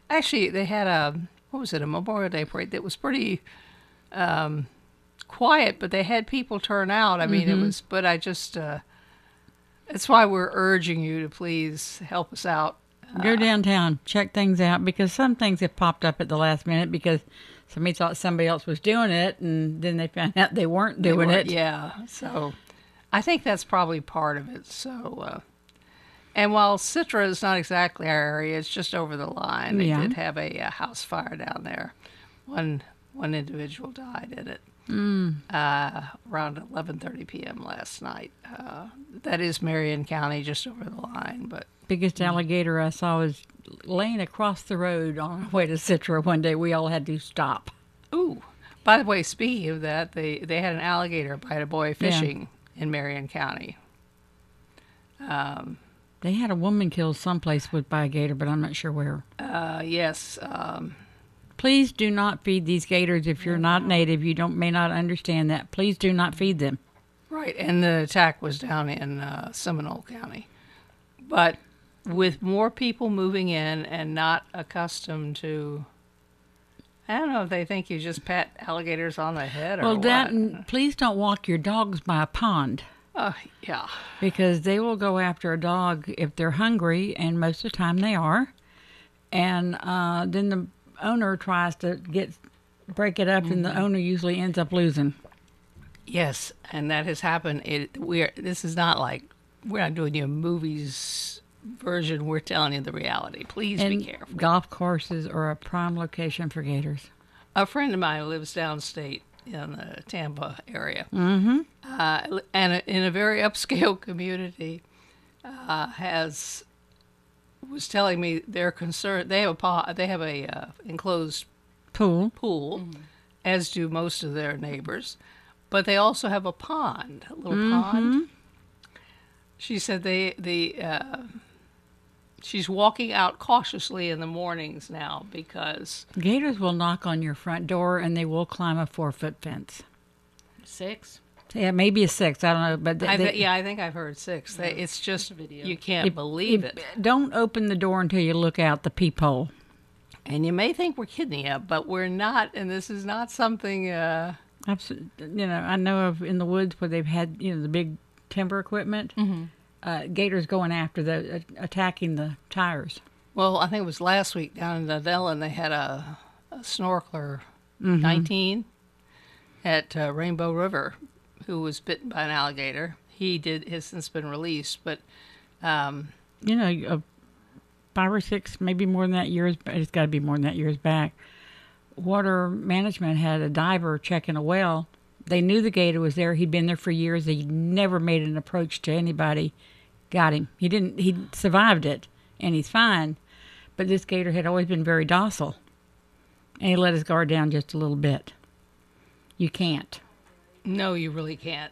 Actually, they had what was it, a Memorial Day parade that was pretty quiet, but they had people turn out. I mean, it was, but I just, that's why we're urging you to please help us out. Go downtown, check things out, because some things have popped up at the last minute because somebody thought somebody else was doing it, and then they found out they weren't doing it. Yeah, so I think that's probably part of it. So, and while Citra is not exactly our area, it's just over the line. They did have a house fire down there. One individual died in it around 11:30 p.m. last night. That is Marion County, just over the line. But Biggest alligator I saw was laying across the road on our way to Citra one day. We all had to stop. ooh, by the way, speaking of that, they had an alligator bite a boy fishing in Marion County. They had a woman killed someplace by a gator, but I'm not sure where. Yes. Please do not feed these gators if you're not native. You may not understand that. Please do not feed them. Right, and the attack was down in Seminole County. But with more people moving in and not accustomed to, I don't know if they think you just pat alligators on the head or Well, what. that and please don't walk your dogs by a pond Yeah. because they will go after a dog if they're hungry, and most of the time they are. And then the owner tries to break it up, and the owner usually ends up losing. Yes, and that has happened. This is not like we're not doing you a movies version. We're telling you the reality. Please be careful. Golf courses are a prime location for gators. A friend of mine lives downstate in the Tampa area, and in a very upscale community, was telling me they're concerned. They have a enclosed pool, as do most of their neighbors, but they also have a pond, a little pond. She said she's walking out cautiously in the mornings now because Gators will knock on your front door and they will climb a 4-foot fence. 6? Yeah, maybe a 6. I don't know, but I think I've heard 6. It's just you can't believe it. Don't open the door until you look out the peephole. And you may think we're kidding you, but we're not. And this is not something. Absolutely, I know of in the woods where they've had the big timber equipment. Gators going after attacking the tires. Well, I think it was last week down in Dunellen, they had a snorkeler, 19, at Rainbow River, who was bitten by an alligator. He has since been released, but 5 or 6, maybe more than that years. It's got to be more than that years back. Water management had a diver checking a well. They knew the gator was there. He'd been there for years. They never made an approach to anybody. Got him. He survived it, and he's fine. But this gator had always been very docile, and he let his guard down just a little bit. You can't. No, you really can't.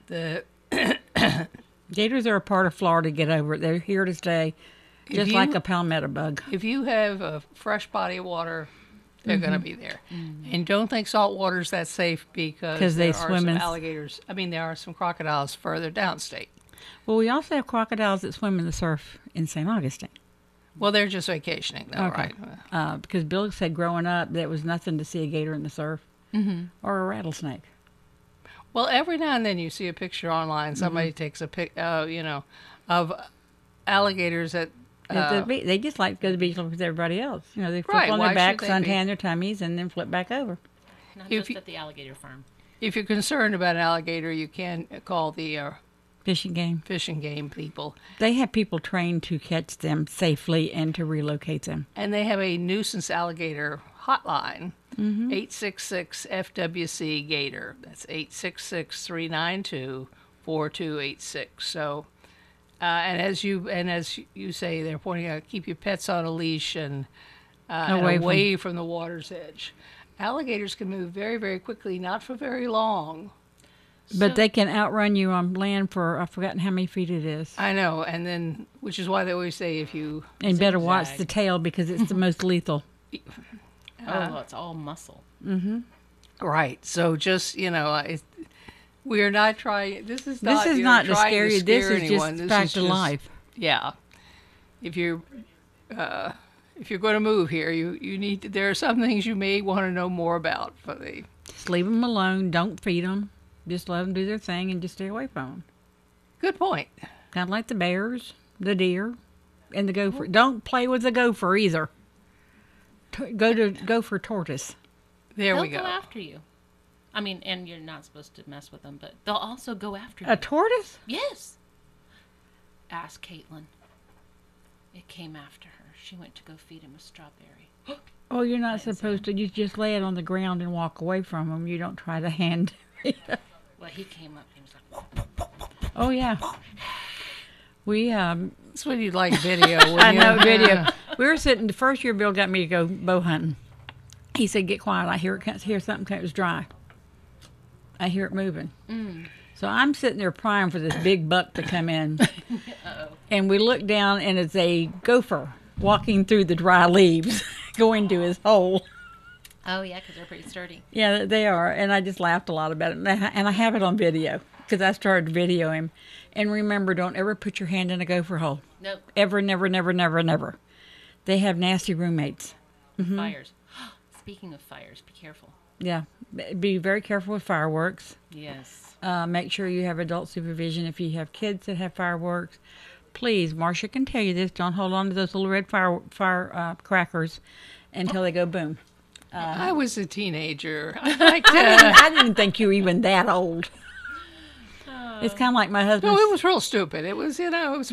Gators are a part of Florida. Get over it. They're here to stay, just like a palmetto bug. If you have a fresh body of water, they're going to be there. And don't think salt water's that safe because they there are swim some in alligators. I mean, there are some crocodiles further downstate. Well, we also have crocodiles that swim in the surf in St. Augustine. Well, they're just vacationing, though, right? Because Bill said growing up, there was nothing to see a gator in the surf or a rattlesnake. Well, every now and then you see a picture online. Somebody takes a pic, of alligators that. They just like to go to the beach with everybody else. They flip on their back, suntan their tummies, and then flip back over. Not just at the alligator farm. If you're concerned about an alligator, you can call the fishing game people. They have people trained to catch them safely and to relocate them. And they have a nuisance alligator hotline, 866-FWC-GATOR. That's 866-392-4286. So, and as you say, they're pointing out, keep your pets on a leash and away from the water's edge. Alligators can move very, very quickly, not for very long. But they can outrun you on land for, I've forgotten how many feet it is. I know, and then, which is why they always say if you... And better watch the tail because it's the most lethal. It's all muscle. Right, so just, we are not trying... This is not to scare you. This is anyone. just fact of life. Yeah. If you're... if you're going to move here, you need to, there are some things you may want to know more about for the. Just leave them alone. Don't feed them. Just let them do their thing and just stay away from them. Good point. Kind of like the bears, the deer, and the gopher. Don't play with the gopher either. Go to gopher tortoise. There They'll we go. go after you. I mean, and you're not supposed to mess with them, but they'll also go after you. A tortoise? Yes. Ask Caitlin. It came after her. She went to go feed him a strawberry. Oh, you're not supposed to. You just lay it on the ground and walk away from them. You don't try to hand. Well, he came up and he was like, Oh yeah. We That's when you'd like video. I know video. We were sitting the first year. Bill got me to go bow hunting. He said, "Get quiet. I hear something. It was dry. I hear it moving." So I'm sitting there prying for this big buck to come in, and we look down, and it's a gopher walking through the dry leaves, going to his hole. oh, yeah, because they're pretty sturdy. Yeah, they are, and I just laughed a lot about it, and I have it on video because I started to video him. And remember, don't ever put your hand in a gopher hole. Nope. Ever, never, never, never, never. They have nasty roommates. Fires. Speaking of fires, be careful. Yeah, be very careful with fireworks. Yes. Make sure you have adult supervision if you have kids that have fireworks. Please, Marcia can tell you this, don't hold on to those little red crackers until they go boom. I was a teenager. I liked I didn't think you were even that old. It's kind of like my husband. No, it was real stupid. It was, it was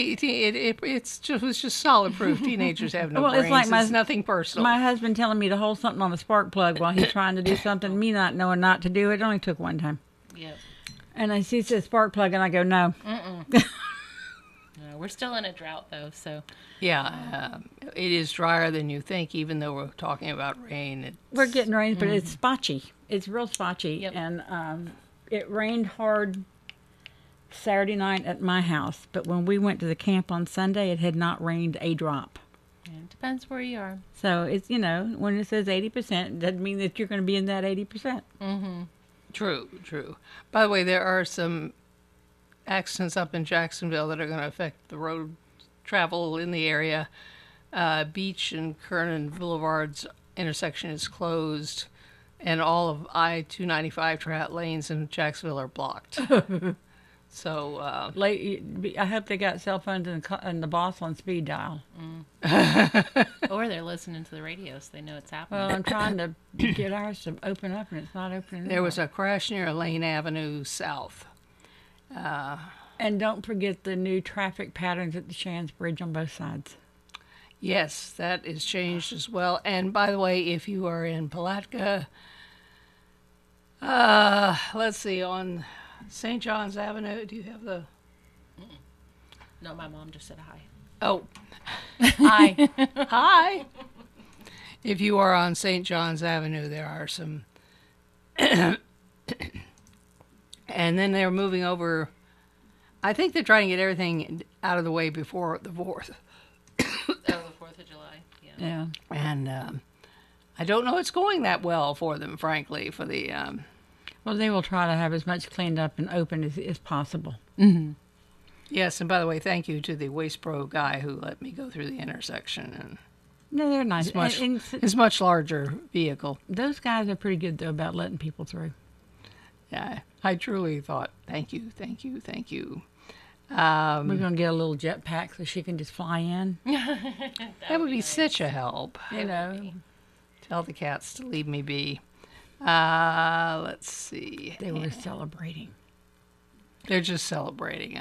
it was just solid proof. Teenagers have no Well, brains. it's like It's nothing personal. My husband telling me to hold something on a spark plug while he's trying to do something, me not knowing not to do it. It only took one time. Yep. And I see the spark plug, and I go, no. No, we're still in a drought, though, so. Yeah, it is drier than you think, even though we're talking about rain. We're getting rain, but it's spotchy. It's real spotchy. Yep. And it rained hard Saturday night at my house, but when we went to the camp on Sunday, it had not rained a drop. It depends where you are. So it's, when it says 80%, it doesn't mean that you're going to be in that 80%. Mm-hmm. True, true. By the way, there are some accidents up in Jacksonville that are going to affect the road travel in the area. Beach and Kernan Boulevard's intersection is closed, and all of I-295 lanes in Jacksonville are blocked. So, I hope they got cell phones in the boss on speed dial. Or they're listening to the radio so they know it's happening. Well, I'm trying to get ours to open up, and it's not opening. There was a crash near Lane Avenue South. And don't forget the new traffic patterns at the Shands Bridge on both sides. Yes, that is changed as well. And by the way, if you are in Palatka, let's see, on St. John's Avenue, do you have the... No, my mom just said hi. Oh, hi. Hi. If you are on St. John's Avenue, there are some... And then they're moving over... I think they're trying to get everything out of the way before the 4th. The 4th of July. Yeah. And I don't know it's going that well for them, frankly, for the... Well, they will try to have as much cleaned up and open as possible. Mm-hmm. Yes, and by the way, thank you to the Waste Pro guy who let me go through the intersection. And No, they're nice. It's much larger vehicle. Those guys are pretty good, though, about letting people through. Yeah, I truly thought, thank you, thank you, thank you. We're going to get a little jetpack so she can just fly in. That would be such a help. Tell the cats to leave me be. Let's see. They were celebrating. They're just celebrating.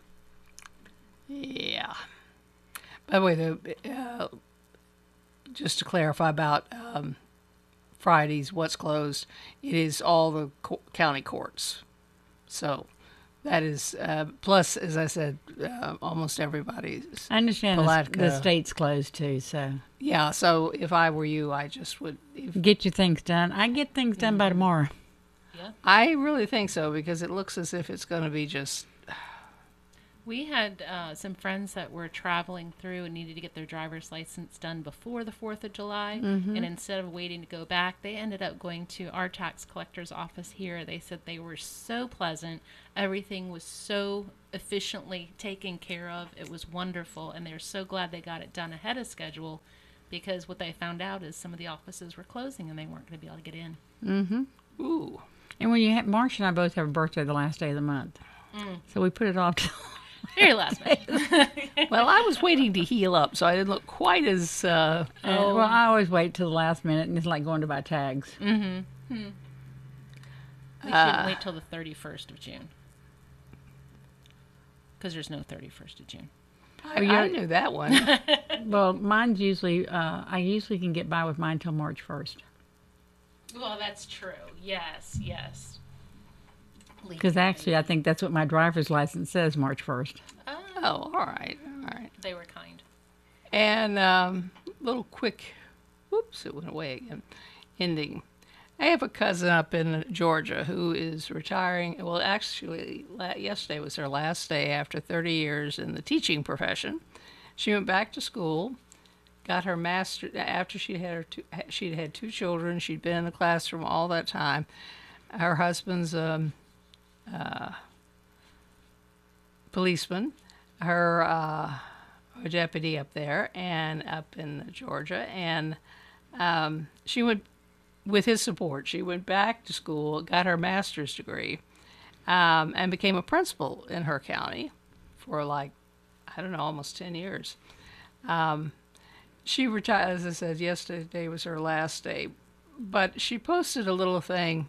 Yeah. By the way, just to clarify about Fridays, what's closed, it is all the county courts. So that is, plus, as I said, almost everybody's. I understand the state's closed too, so. Yeah, so if I were you, I just would... Get your things done. I get things done by tomorrow. Yeah. I really think so, because it looks as if it's going to be just... We had some friends that were traveling through and needed to get their driver's license done before the 4th of July. Mm-hmm. And instead of waiting to go back, they ended up going to our tax collector's office here. They said they were so pleasant. Everything was so efficiently taken care of. It was wonderful. And they're so glad they got it done ahead of schedule because what they found out is some of the offices were closing and they weren't going to be able to get in. Mm-hmm. Ooh. And when Marsh and I both have a birthday the last day of the month. So we put it off till Very last minute. Well, I was waiting to heal up, so I didn't look quite as... Well, I always wait till the last minute, and it's like going to buy tags. We shouldn't wait till the 31st of June. Because there's no 31st of June. I knew that one. Well, mine's usually, I usually can get by with mine till March 1st. Well, that's true. Yes, yes. Because actually, I think that's what my driver's license says, March 1st. Oh, all right, all right. They were kind. And little quick, whoops, it went away again, ending. I have a cousin up in Georgia who is retiring. Well, actually, yesterday was her last day after 30 years in the teaching profession. She went back to school, got her master's after she'd had two children. She'd been in the classroom all that time. Her husband's policeman, her a deputy up there and up in Georgia, and she went with his support. She went back to school, got her master's degree, and became a principal in her county for almost 10 years. She retired, as I said, yesterday was her last day, but she posted a little thing.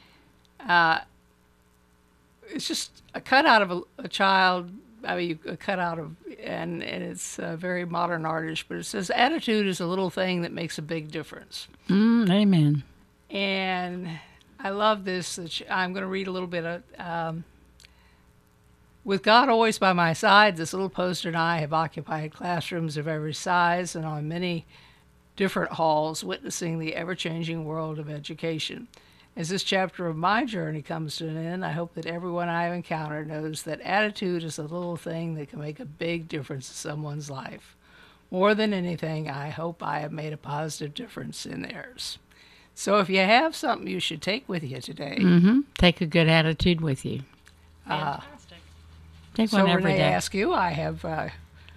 It's just a cutout of a child. I mean, a cutout of, and it's very modern artish, but it says, attitude is a little thing that makes a big difference. Amen. And I love this. I'm going to read a little bit of, with God always by my side, this little poster and I have occupied classrooms of every size and on many different halls, witnessing the ever-changing world of education. As this chapter of my journey comes to an end, I hope that everyone I have encountered knows that attitude is a little thing that can make a big difference in someone's life. More than anything, I hope I have made a positive difference in theirs. So if you have something you should take with you today. Take a good attitude with you. Fantastic. Take So one every Renee, day. ask you, I have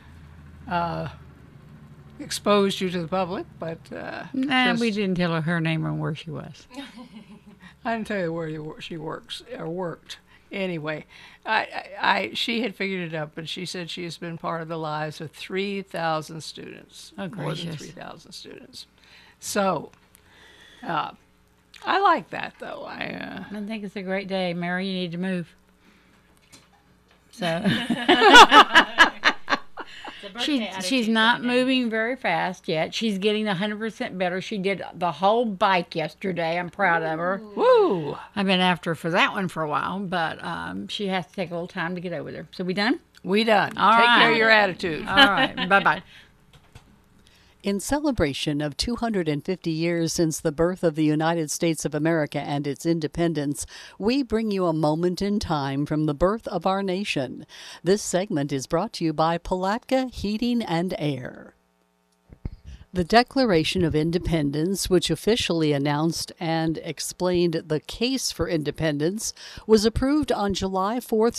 exposed you to the public, but We didn't tell her name or where she was. I didn't tell you where she works or worked. Anyway, she had figured it out, but she said she has been part of the lives of 3,000 students. Oh, more than gracious. 3,000 students. So, I like that, though. I think it's a great day. Mary, you need to move. So she's not moving very fast yet. She's getting 100% better. She did the whole bike yesterday. I'm proud of her. Woo! I've been after her for that one for a while, but she has to take a little time to get over there. So we done? We done. All Take right. care of your attitude. All right. Bye-bye. In celebration of 250 years since the birth of the United States of America and its independence, we bring you a moment in time from the birth of our nation. This segment is brought to you by Palatka Heating and Air. The Declaration of Independence, which officially announced and explained the case for independence, was approved on July 4th,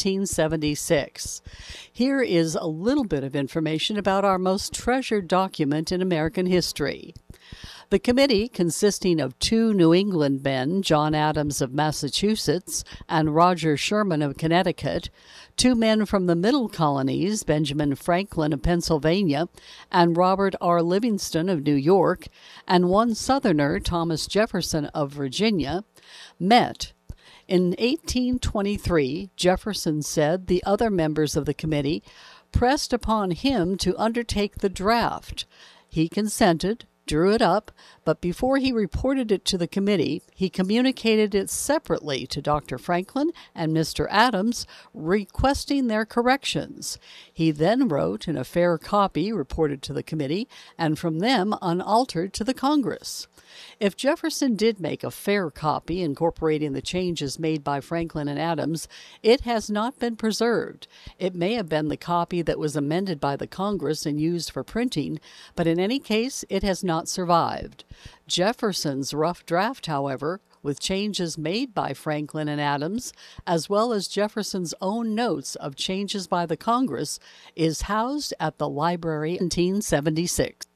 1776. Here is a little bit of information about our most treasured document in American history. The committee, consisting of two New England men, John Adams of Massachusetts and Roger Sherman of Connecticut, two men from the Middle Colonies, Benjamin Franklin of Pennsylvania and Robert R. Livingston of New York, and one Southerner, Thomas Jefferson of Virginia, met. In 1823, Jefferson said the other members of the committee pressed upon him to undertake the draft. He consented, drew it up, but before he reported it to the committee, he communicated it separately to Dr. Franklin and Mr. Adams, requesting their corrections. He then wrote in a fair copy reported to the committee, and from them unaltered to the Congress. If Jefferson did make a fair copy incorporating the changes made by Franklin and Adams, it has not been preserved. It may have been the copy that was amended by the Congress and used for printing, but in any case, it has not survived. Jefferson's rough draft, however, with changes made by Franklin and Adams, as well as Jefferson's own notes of changes by the Congress, is housed at the library in 1776.